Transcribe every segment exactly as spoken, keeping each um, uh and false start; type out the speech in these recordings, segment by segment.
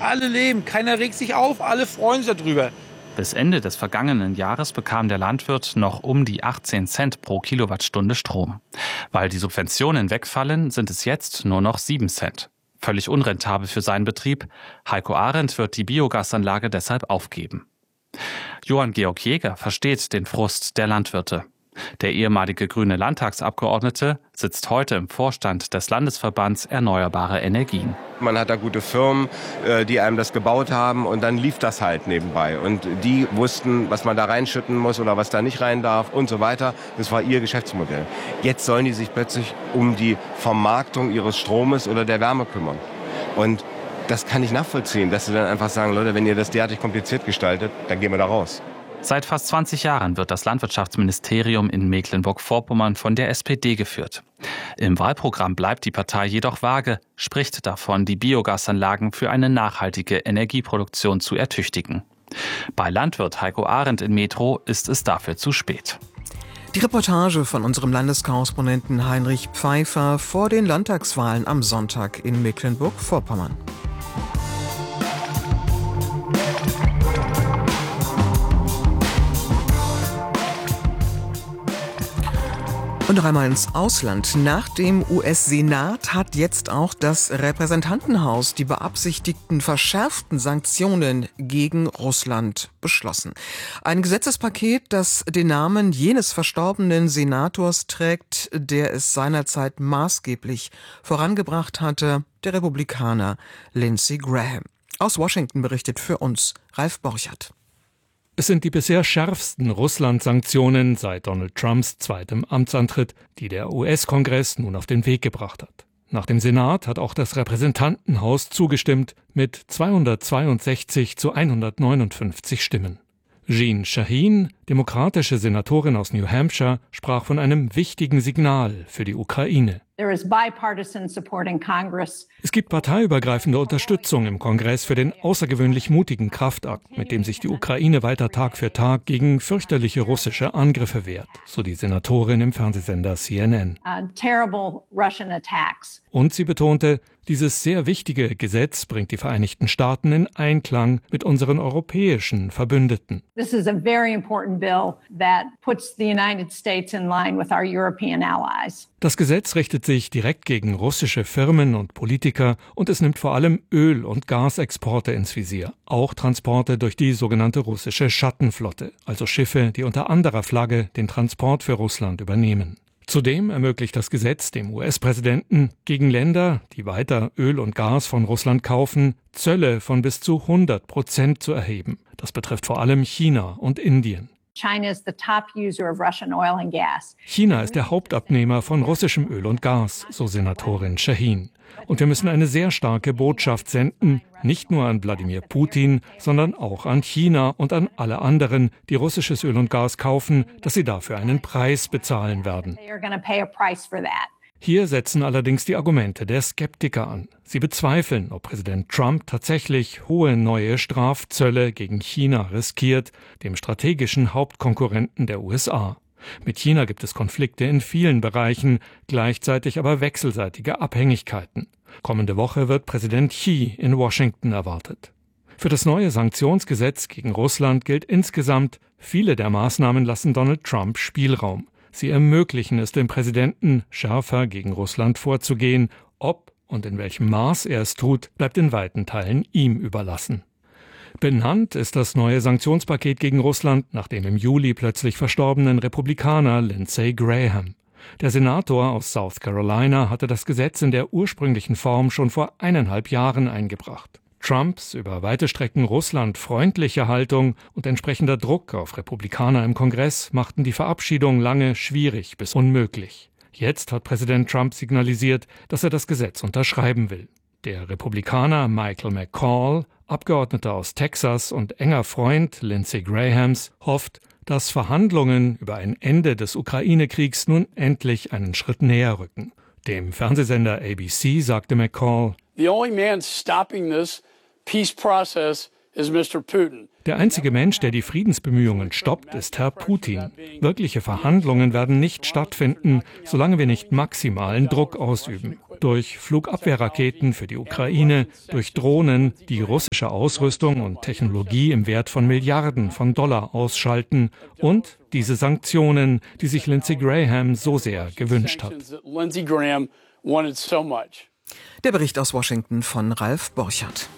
alle leben, keiner regt sich auf, alle freuen sich darüber. Bis Ende des vergangenen Jahres bekam der Landwirt noch um die achtzehn Cent pro Kilowattstunde Strom. Weil die Subventionen wegfallen, sind es jetzt nur noch sieben Cent. Völlig unrentabel für seinen Betrieb. Heiko Arendt wird die Biogasanlage deshalb aufgeben. Johann Georg Jäger versteht den Frust der Landwirte. Der ehemalige grüne Landtagsabgeordnete sitzt heute im Vorstand des Landesverbands Erneuerbare Energien. Man hat da gute Firmen, die einem das gebaut haben und dann lief das halt nebenbei. Und die wussten, was man da reinschütten muss oder was da nicht rein darf und so weiter. Das war ihr Geschäftsmodell. Jetzt sollen die sich plötzlich um die Vermarktung ihres Stromes oder der Wärme kümmern. Und das kann ich nachvollziehen, dass sie dann einfach sagen, Leute, wenn ihr das derartig kompliziert gestaltet, dann gehen wir da raus. Seit fast zwanzig Jahren wird das Landwirtschaftsministerium in Mecklenburg-Vorpommern von der S P D geführt. Im Wahlprogramm bleibt die Partei jedoch vage, spricht davon, die Biogasanlagen für eine nachhaltige Energieproduktion zu ertüchtigen. Bei Landwirt Heiko Arendt in Metro ist es dafür zu spät. Die Reportage von unserem Landeskorrespondenten Heinrich Pfeiffer vor den Landtagswahlen am Sonntag in Mecklenburg-Vorpommern. Und noch einmal ins Ausland. Nach dem U S-Senat hat jetzt auch das Repräsentantenhaus die beabsichtigten verschärften Sanktionen gegen Russland beschlossen. Ein Gesetzespaket, das den Namen jenes verstorbenen Senators trägt, der es seinerzeit maßgeblich vorangebracht hatte, der Republikaner Lindsey Graham. Aus Washington berichtet für uns Ralf Borchert. Es sind die bisher schärfsten Russland-Sanktionen seit Donald Trumps zweitem Amtsantritt, die der U S-Kongress nun auf den Weg gebracht hat. Nach dem Senat hat auch das Repräsentantenhaus zugestimmt mit zweihundertzweiundsechzig zu hundertneunundfünfzig Stimmen. Jeanne Shaheen, demokratische Senatorin aus New Hampshire, sprach von einem wichtigen Signal für die Ukraine. Es gibt parteiübergreifende Unterstützung im Kongress für den außergewöhnlich mutigen Kraftakt, mit dem sich die Ukraine weiter Tag für Tag gegen fürchterliche russische Angriffe wehrt, so die Senatorin im Fernsehsender C N N. Uh, terrible Russian attacks. Und sie betonte, dieses sehr wichtige Gesetz bringt die Vereinigten Staaten in Einklang mit unseren europäischen Verbündeten. This is a very important bill that puts the United States in line with our European allies. Das Gesetz richtet sich direkt gegen russische Firmen und Politiker und es nimmt vor allem Öl- und Gasexporte ins Visier. Auch Transporte durch die sogenannte russische Schattenflotte, also Schiffe, die unter anderer Flagge den Transport für Russland übernehmen. Zudem ermöglicht das Gesetz dem U S-Präsidenten, gegen Länder, die weiter Öl und Gas von Russland kaufen, Zölle von bis zu hundert Prozent zu erheben. Das betrifft vor allem China und Indien. China is the top user of Russian oil and gas. China ist der Hauptabnehmer von russischem Öl und Gas, so Senatorin Shaheen. Und wir müssen eine sehr starke Botschaft senden, nicht nur an Wladimir Putin, sondern auch an China und an alle anderen, die russisches Öl und Gas kaufen, dass sie dafür einen Preis bezahlen werden. Hier setzen allerdings die Argumente der Skeptiker an. Sie bezweifeln, ob Präsident Trump tatsächlich hohe neue Strafzölle gegen China riskiert, dem strategischen Hauptkonkurrenten der U S A. Mit China gibt es Konflikte in vielen Bereichen, gleichzeitig aber wechselseitige Abhängigkeiten. Kommende Woche wird Präsident Xi in Washington erwartet. Für das neue Sanktionsgesetz gegen Russland gilt insgesamt, viele der Maßnahmen lassen Donald Trump Spielraum. Sie ermöglichen es dem Präsidenten, schärfer gegen Russland vorzugehen. Ob und in welchem Maß er es tut, bleibt in weiten Teilen ihm überlassen. Benannt ist das neue Sanktionspaket gegen Russland nach dem im Juli plötzlich verstorbenen Republikaner Lindsey Graham. Der Senator aus South Carolina hatte das Gesetz in der ursprünglichen Form schon vor eineinhalb Jahren eingebracht. Trumps über weite Strecken Russland freundliche Haltung und entsprechender Druck auf Republikaner im Kongress machten die Verabschiedung lange schwierig bis unmöglich. Jetzt hat Präsident Trump signalisiert, dass er das Gesetz unterschreiben will. Der Republikaner Michael McCaul, Abgeordneter aus Texas und enger Freund Lindsey Grahams, hofft, dass Verhandlungen über ein Ende des Ukraine-Kriegs nun endlich einen Schritt näher rücken. Dem Fernsehsender A B C sagte McCaul: The only man stopping this peace process is Mister Putin. Der einzige Mensch, der die Friedensbemühungen stoppt, ist Herr Putin. Wirkliche Verhandlungen werden nicht stattfinden, solange wir nicht maximalen Druck ausüben. Durch Flugabwehrraketen für die Ukraine, durch Drohnen, die russische Ausrüstung und Technologie im Wert von Milliarden von Dollar ausschalten und diese Sanktionen, die sich Lindsey Graham so sehr gewünscht hat. Der Bericht aus Washington von Ralf Borchardt.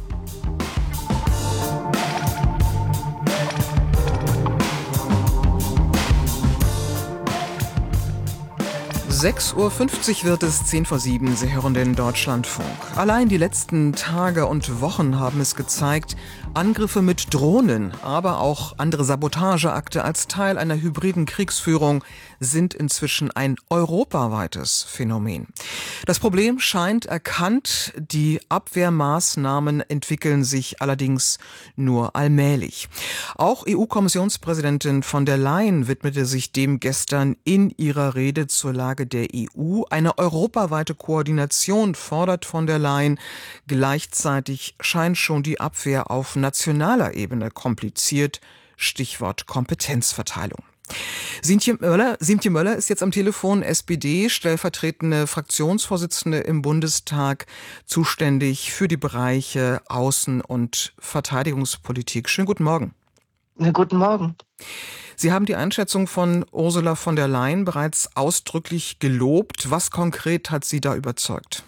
sechs Uhr fünfzig wird es, zehn vor sieben, Sie hören den Deutschlandfunk. Allein die letzten Tage und Wochen haben es gezeigt, Angriffe mit Drohnen, aber auch andere Sabotageakte als Teil einer hybriden Kriegsführung sind inzwischen ein europaweites Phänomen. Das Problem scheint erkannt, die Abwehrmaßnahmen entwickeln sich allerdings nur allmählich. Auch E U-Kommissionspräsidentin von der Leyen widmete sich dem gestern in ihrer Rede zur Lage der E U. Eine europaweite Koordination fordert von der Leyen. Gleichzeitig scheint schon die Abwehr auf nationaler Ebene kompliziert. Stichwort Kompetenzverteilung. Siemtje Möller, Siemtje Möller ist jetzt am Telefon, S P D, stellvertretende Fraktionsvorsitzende im Bundestag, zuständig für die Bereiche Außen- und Verteidigungspolitik. Schönen guten Morgen. Ja, guten Morgen. Sie haben die Einschätzung von Ursula von der Leyen bereits ausdrücklich gelobt. Was konkret hat Sie da überzeugt?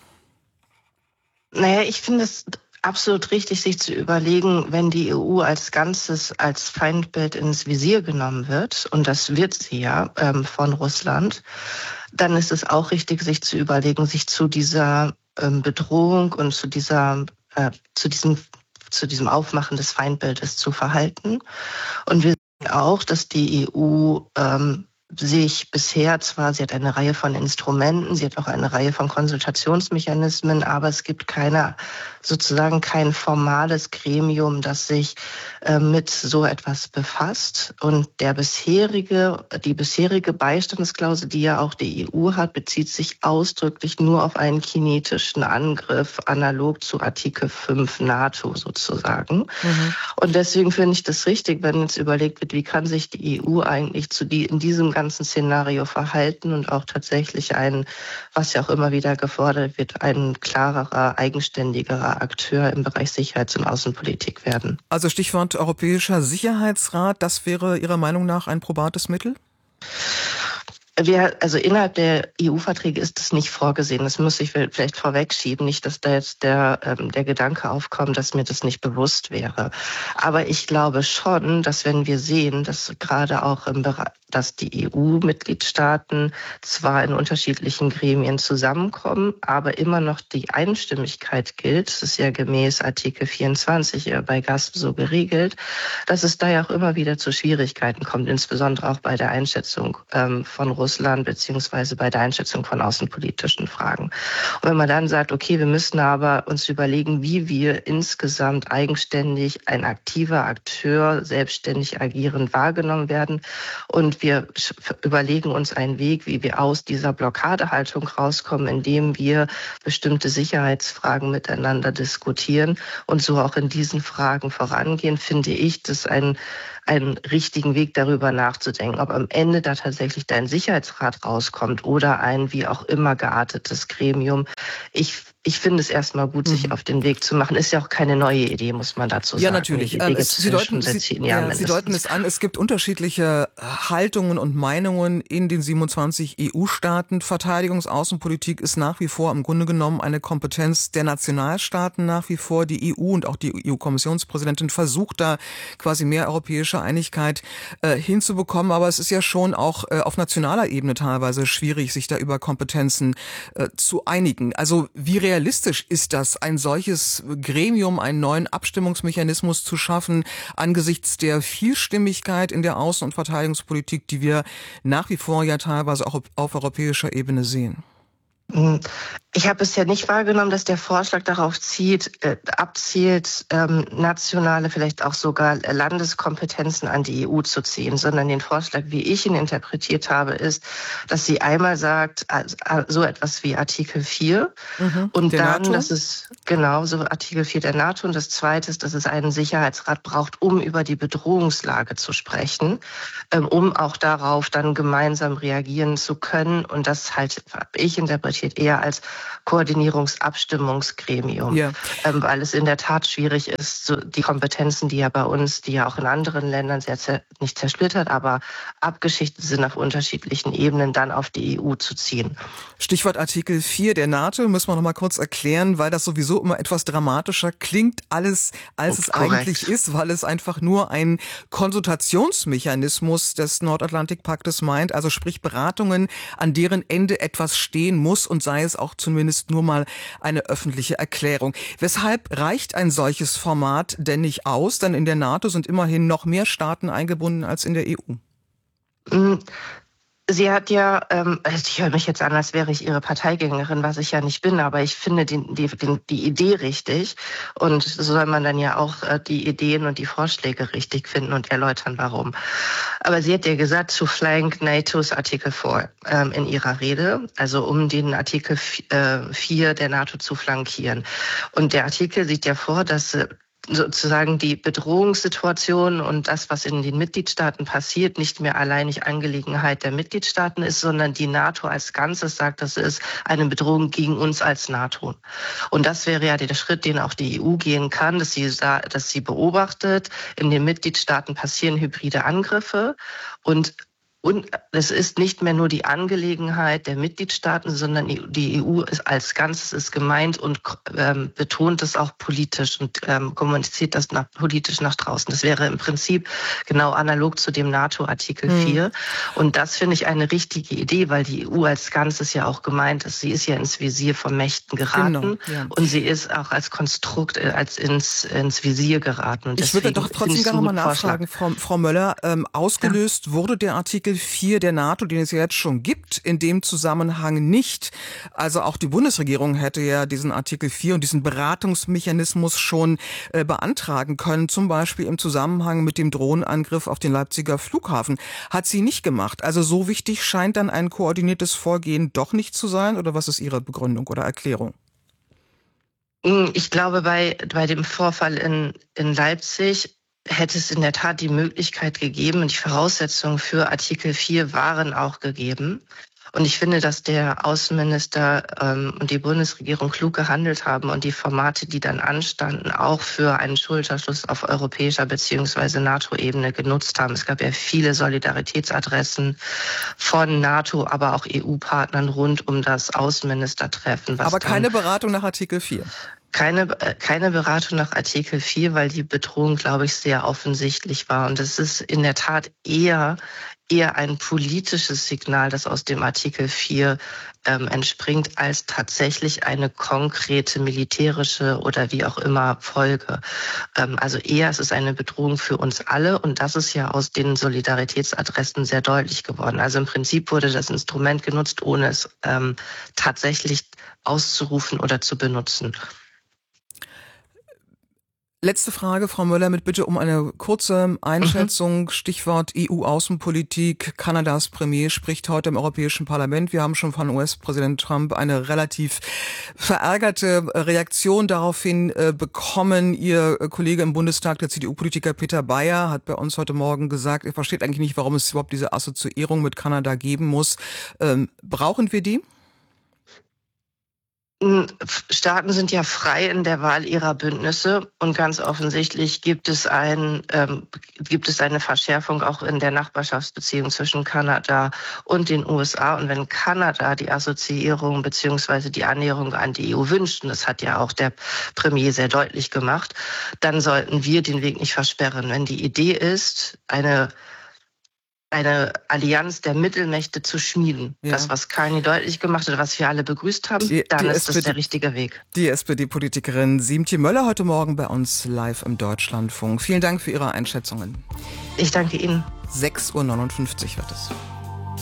Naja, ich finde es absolut richtig, sich zu überlegen, wenn die E U als Ganzes als Feindbild ins Visier genommen wird, und das wird sie ja ähm, von Russland, dann ist es auch richtig, sich zu überlegen, sich zu dieser ähm, Bedrohung und zu dieser, äh, zu diesem, zu diesem Aufmachen des Feindbildes zu verhalten. Und wir sehen auch, dass die E U ähm, sich bisher zwar, sie hat eine Reihe von Instrumenten, sie hat auch eine Reihe von Konsultationsmechanismen, aber es gibt keine, sozusagen kein formales Gremium, das sich äh, mit so etwas befasst. Und der bisherige, die bisherige Beistandsklausel, die ja auch die E U hat, bezieht sich ausdrücklich nur auf einen kinetischen Angriff, analog zu Artikel fünf NATO sozusagen. Mhm. Und deswegen finde ich das richtig, wenn jetzt überlegt wird, wie kann sich die E U eigentlich zu die, in diesem ganzen Szenario verhalten und auch tatsächlich ein, was ja auch immer wieder gefordert wird, ein klarerer, eigenständigerer Akteur im Bereich Sicherheits- und Außenpolitik werden. Also Stichwort Europäischer Sicherheitsrat, das wäre Ihrer Meinung nach ein probates Mittel? Wir, also innerhalb der E U-Verträge ist das nicht vorgesehen. Das muss ich vielleicht vorwegschieben. Nicht, dass da jetzt der, ähm, der Gedanke aufkommt, dass mir das nicht bewusst wäre. Aber ich glaube schon, dass wenn wir sehen, dass gerade auch im Bereich, dass die E U-Mitgliedstaaten zwar in unterschiedlichen Gremien zusammenkommen, aber immer noch die Einstimmigkeit gilt. Das ist ja gemäß Artikel vierundzwanzig bei GASP so geregelt, dass es da ja auch immer wieder zu Schwierigkeiten kommt, insbesondere auch bei der Einschätzung ähm, von Russland beziehungsweise bei der Einschätzung von außenpolitischen Fragen. Und wenn man dann sagt, okay, wir müssen aber uns überlegen, wie wir insgesamt eigenständig, ein aktiver Akteur, selbstständig agierend wahrgenommen werden, und wir überlegen uns einen Weg, wie wir aus dieser Blockadehaltung rauskommen, indem wir bestimmte Sicherheitsfragen miteinander diskutieren und so auch in diesen Fragen vorangehen, finde ich, das ein einen richtigen Weg, darüber nachzudenken, ob am Ende da tatsächlich ein Sicherheitsrat rauskommt oder ein wie auch immer geartetes Gremium. Ich Ich finde es erstmal gut, sich mhm. auf den Weg zu machen. Ist ja auch keine neue Idee, muss man dazu sagen. Ja, natürlich. Die es, Sie, deuten, Sie, ja, Sie deuten es an, es gibt unterschiedliche Haltungen und Meinungen in den siebenundzwanzig E U-Staaten. Verteidigungsaußenpolitik ist nach wie vor im Grunde genommen eine Kompetenz der Nationalstaaten nach wie vor. Die E U und auch die E U-Kommissionspräsidentin versucht da quasi mehr europäische Einigkeit äh, hinzubekommen. Aber es ist ja schon auch äh, auf nationaler Ebene teilweise schwierig, sich da über Kompetenzen äh, zu einigen. Also wie realistisch ist das, ein solches Gremium, einen neuen Abstimmungsmechanismus zu schaffen, angesichts der Vielstimmigkeit in der Außen- und Verteidigungspolitik, die wir nach wie vor ja teilweise auch auf europäischer Ebene sehen? Ich habe bisher nicht wahrgenommen, dass der Vorschlag darauf zieht, äh, abzielt, ähm, nationale, vielleicht auch sogar Landeskompetenzen an die E U zu ziehen, sondern den Vorschlag, wie ich ihn interpretiert habe, ist, dass sie einmal sagt, also, so etwas wie Artikel vier mhm, und dann, NATO? Das ist genau so Artikel vier der NATO und das Zweite ist, dass es einen Sicherheitsrat braucht, um über die Bedrohungslage zu sprechen, ähm, um auch darauf dann gemeinsam reagieren zu können und das halt, habe ich interpretiert, eher als Koordinierungsabstimmungsgremium, ja. ähm, weil es in der Tat schwierig ist, so die Kompetenzen, die ja bei uns, die ja auch in anderen Ländern sehr zer- nicht zersplittert, aber abgeschichtet sind auf unterschiedlichen Ebenen, dann auf die E U zu ziehen. Stichwort Artikel vier der NATO, müssen wir noch mal kurz erklären, weil das sowieso immer etwas dramatischer klingt, alles als es Korrekt. eigentlich ist, weil es einfach nur ein Konsultationsmechanismus des Nordatlantikpaktes meint, also sprich Beratungen, an deren Ende etwas stehen muss und sei es auch zumindest nur mal eine öffentliche Erklärung. Weshalb reicht ein solches Format denn nicht aus? Denn in der NATO sind immerhin noch mehr Staaten eingebunden als in der E U. Sie hat ja, ähm, ich höre mich jetzt an, als wäre ich ihre Parteigängerin, was ich ja nicht bin, aber ich finde die, die, die Idee richtig und so soll man dann ja auch äh, die Ideen und die Vorschläge richtig finden und erläutern, warum. Aber sie hat ja gesagt, to flank NATO's Artikel vier ähm, in ihrer Rede, also um den Artikel vier der NATO zu flankieren. Und der Artikel sieht ja vor, dass äh, sozusagen die Bedrohungssituation und das, was in den Mitgliedstaaten passiert, nicht mehr alleinig Angelegenheit der Mitgliedstaaten ist, sondern die NATO als Ganzes sagt, das ist eine Bedrohung gegen uns als NATO. Und das wäre ja der Schritt, den auch die E U gehen kann, dass sie, dass sie beobachtet, in den Mitgliedstaaten passieren hybride Angriffe und Und es ist nicht mehr nur die Angelegenheit der Mitgliedstaaten, sondern die E U ist als Ganzes ist gemeint und ähm, betont es auch politisch und ähm, kommuniziert das nach, politisch nach draußen. Das wäre im Prinzip genau analog zu dem NATO-Artikel hm. vier. Und das finde ich eine richtige Idee, weil die E U als Ganzes ja auch gemeint ist. Sie ist ja ins Visier von Mächten geraten genau, ja. und sie ist auch als Konstrukt äh, als ins, ins Visier geraten. Und ich würde doch trotzdem gerne mal nachfragen, Frau, Frau Möller, ähm, ausgelöst ja. wurde der Artikel vier der NATO, den es ja jetzt schon gibt, in dem Zusammenhang nicht. Also auch die Bundesregierung hätte ja diesen Artikel vier und diesen Beratungsmechanismus schon äh, beantragen können, zum Beispiel im Zusammenhang mit dem Drohnenangriff auf den Leipziger Flughafen. Hat sie nicht gemacht. Also so wichtig scheint dann ein koordiniertes Vorgehen doch nicht zu sein, oder was ist Ihre Begründung oder Erklärung? Ich glaube, bei, bei dem Vorfall in, in Leipzig hätte es in der Tat die Möglichkeit gegeben und die Voraussetzungen für Artikel vier waren auch gegeben. Und ich finde, dass der Außenminister ähm, und die Bundesregierung klug gehandelt haben und die Formate, die dann anstanden, auch für einen Schulterschluss auf europäischer bzw. NATO-Ebene genutzt haben. Es gab ja viele Solidaritätsadressen von NATO, aber auch E U-Partnern rund um das Außenministertreffen. Was aber keine Beratung nach Artikel vier? Keine, keine Beratung nach Artikel vier, weil die Bedrohung, glaube ich, sehr offensichtlich war. Und es ist in der Tat eher, eher ein politisches Signal, das aus dem Artikel vier ähm, entspringt, als tatsächlich eine konkrete militärische oder wie auch immer Folge. Ähm, also eher es ist eine Bedrohung für uns alle. Und das ist ja aus den Solidaritätsadressen sehr deutlich geworden. Also im Prinzip wurde das Instrument genutzt, ohne es ähm, tatsächlich auszurufen oder zu benutzen. Letzte Frage, Frau Möller, mit Bitte um eine kurze Einschätzung. Mhm. Stichwort E U-Außenpolitik. Kanadas Premier spricht heute im Europäischen Parlament. Wir haben schon von U S-Präsident Trump eine relativ verärgerte Reaktion daraufhin äh, bekommen. Ihr Kollege im Bundestag, der C D U-Politiker Peter Bayer, hat bei uns heute Morgen gesagt, er versteht eigentlich nicht, warum es überhaupt diese Assoziierung mit Kanada geben muss. Ähm, brauchen wir die? Staaten sind ja frei in der Wahl ihrer Bündnisse und ganz offensichtlich gibt es ein, ähm, gibt es eine Verschärfung auch in der Nachbarschaftsbeziehung zwischen Kanada und den U S A. Und wenn Kanada die Assoziierung bzw. die Annäherung an die E U wünscht, und das hat ja auch der Premier sehr deutlich gemacht, dann sollten wir den Weg nicht versperren. Wenn die Idee ist, eine eine Allianz der Mittelmächte zu schmieden. Ja. Das, was Kani deutlich gemacht hat, was wir alle begrüßt haben, die, dann die ist S P D, das der richtige Weg. Die S P D-Politikerin Siemtje Möller heute Morgen bei uns live im Deutschlandfunk. Vielen Dank für Ihre Einschätzungen. Ich danke Ihnen. sechs Uhr neunundfünfzig wird es.